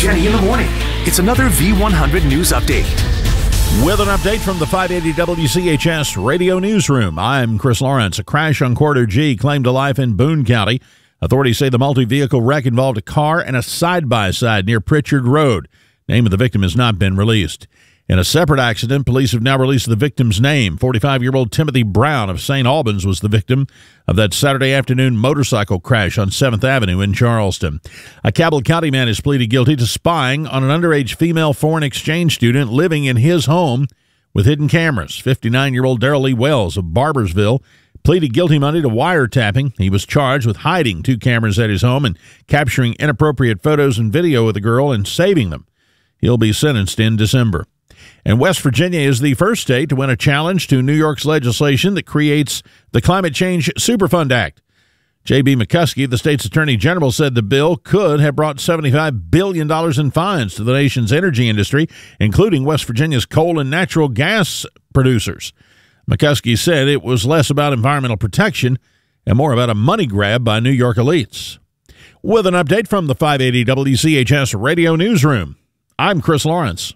Jenny in the morning. It's another V100 News Update. With an update from the 580 WCHS Radio Newsroom, I'm Chris Lawrence. A crash on Corridor G claimed to life in Boone County. Authorities say the multi-vehicle wreck involved a car and a side-by-side near Pritchard Road. Name of the victim has not been released. In a separate accident, police have now released the victim's name. 45-year-old Timothy Brown of St. Albans was the victim of that Saturday afternoon motorcycle crash on 7th Avenue in Charleston. A Cabell County man has pleaded guilty to spying on an underage female foreign exchange student living in his home with hidden cameras. 59-year-old Darrell Lee Wells of Barbersville pleaded guilty Monday to wiretapping. He was charged with hiding 2 cameras at his home and capturing inappropriate photos and video of the girl and saving them. He'll be sentenced in December. And West Virginia is the first state to win a challenge to New York's legislation that creates the Climate Change Superfund Act. J.B. McCuskey, the state's attorney general, said the bill could have brought $75 billion in fines to the nation's energy industry, including West Virginia's coal and natural gas producers. McCuskey said it was less about environmental protection and more about a money grab by New York elites. With an update from the 580 WCHS Radio Newsroom, I'm Chris Lawrence.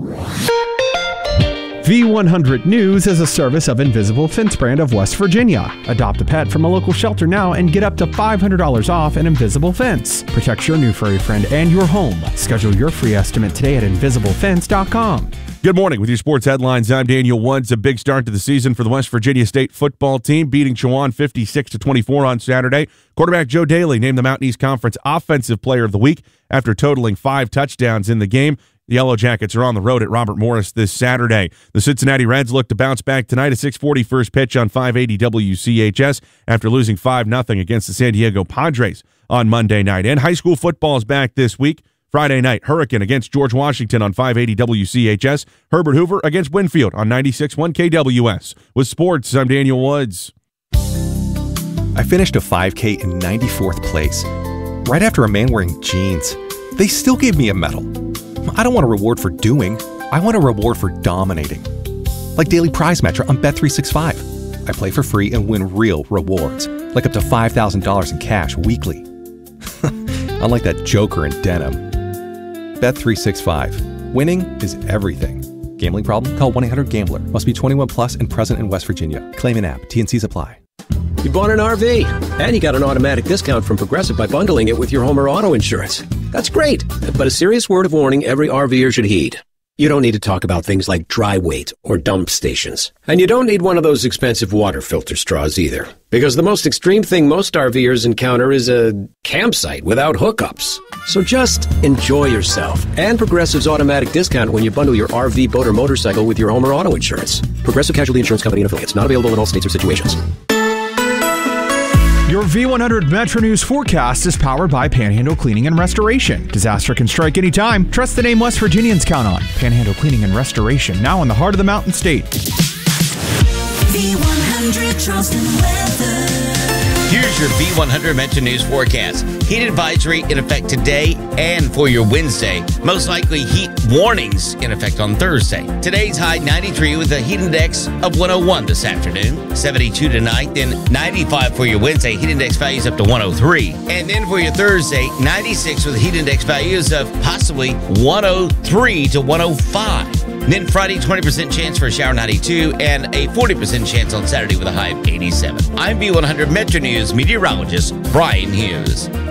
V100 News is a service of Invisible Fence brand of West Virginia. Adopt a pet from a local shelter now and get up to $500 off an Invisible Fence. Protect your new furry friend and your home. Schedule your free estimate today at invisiblefence.com. Good morning. With your sports headlines, I'm Daniel Woods. A big start to the season for the West Virginia State football team, beating Chowan 56-24 on Saturday. Quarterback Joe Daly named the Mountain East Conference Offensive Player of the Week after totaling 5 touchdowns in the game. The Yellow Jackets are on the road at Robert Morris this Saturday. The Cincinnati Reds look to bounce back tonight. A 6:40 first pitch on 580 WCHS after losing 5-0 against the San Diego Padres on Monday night. And high school football is back this week. Friday night, Hurricane against George Washington on 580 WCHS. Herbert Hoover against Winfield on 96.1 KWS. With sports, I'm Daniel Woods. I finished a 5K in 94th place. Right after a man wearing jeans. They still gave me a medal. I don't want a reward for doing. I want a reward for dominating. Like Daily Prize Matcher on Bet365. I play for free and win real rewards, like up to $5,000 in cash weekly. Unlike that joker in denim. Bet365. Winning is everything. Gambling problem? Call 1-800-GAMBLER. Must be 21 plus and present in West Virginia. Claim an app. T&Cs apply. You bought an RV, and you got an automatic discount from Progressive by bundling it with your home or auto insurance. That's great, but a serious word of warning every RVer should heed. You don't need to talk about things like dry weight or dump stations. And you don't need one of those expensive water filter straws either. Because the most extreme thing most RVers encounter is a campsite without hookups. So just enjoy yourself and Progressive's automatic discount when you bundle your RV, boat, or motorcycle with your home or auto insurance. Progressive Casualty Insurance Company and Affiliates. Not available in all states or situations. Your V100 Metro News forecast is powered by Panhandle Cleaning and Restoration. Disaster can strike anytime. Trust the name West Virginians count on. Panhandle Cleaning and Restoration, now in the heart of the Mountain State. V100 Charleston weather. Here's your V100 Metro News forecast. Heat advisory in effect today and for your Wednesday. Most likely heat warnings in effect on Thursday. Today's high 93 with a heat index of 101 this afternoon. 72 tonight, then 95 for your Wednesday. Heat index values up to 103. And then for your Thursday, 96 with heat index values of possibly 103 to 105. And then Friday, 20% chance for a shower, 92, and a 40% chance on Saturday with a high of 87. I'm V100 Metro News meteorologist Brian Hughes.